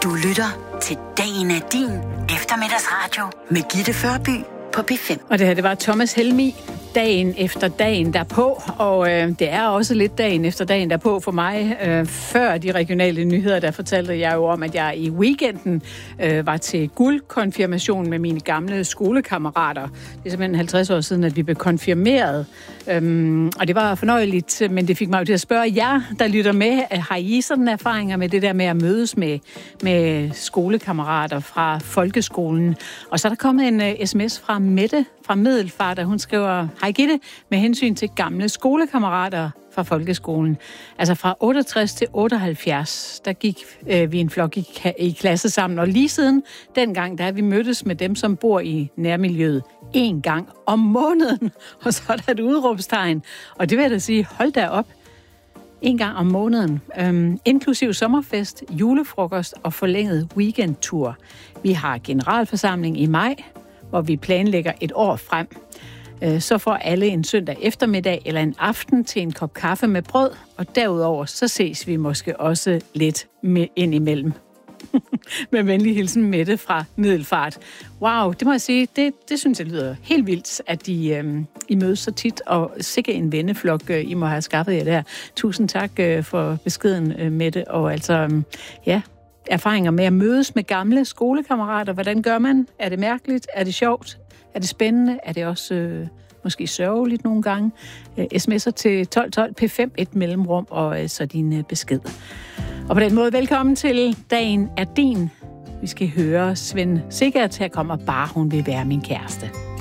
Du lytter til Dagen er din eftermiddagsradio med Gitte Førby på P5. Og det her, det var Thomas Helmig, dagen efter dagen derpå, og det er også lidt dagen efter dagen derpå for mig. Før de regionale nyheder, der fortalte jeg jo om, at jeg i weekenden var til guldkonfirmation med mine gamle skolekammerater. Det er simpelthen 50 år siden, at vi blev konfirmeret, og det var fornøjeligt, men det fik mig jo til at spørge jer, der lytter med. Har I sådan erfaringer med det der med at mødes med skolekammerater fra folkeskolen? Og så er der kommet en sms fra Mette fra Middelfart, og hun skriver: hej Gitte, med hensyn til gamle skolekammerater fra folkeskolen. Altså fra 68 til 78, der gik vi en flok i klasse sammen, og lige siden dengang, der har vi mødtes med dem, som bor i nærmiljøet en gang om måneden, og så er der et udråbstegn. Og det vil jeg da sige, hold da op, en gang om måneden, inklusiv sommerfest, julefrokost og forlænget weekendtur. Vi har generalforsamling i maj, hvor vi planlægger et år frem. Så får alle en søndag eftermiddag eller en aften til en kop kaffe med brød, og derudover så ses vi måske også lidt indimellem. Med venlig hilsen Mette fra Middelfart. Wow, det må jeg sige, det synes jeg lyder helt vildt, at I mødes så tit, og sikke en venneflok, I må have skaffet jer der. Tusind tak for beskeden, Mette, og altså, ja, erfaringer med at mødes med gamle skolekammerater. Hvordan gør man? Er det mærkeligt? Er det sjovt? Er det spændende? Er det også måske sørgeligt nogle gange? SMS'er til 1212 P5, et mellemrum, og så din besked. Og på den måde, velkommen til Dagen er din. Vi skal høre Svend Sigert, her kommer Bare hun vil være min kæreste.